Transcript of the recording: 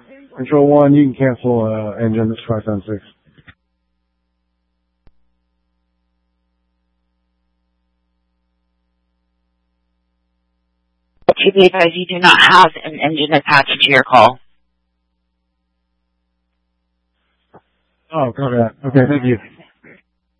Control 1, you can cancel engine, this 576. To be advised, you do not have an engine attached to your call. Oh, got that. Okay, thank you.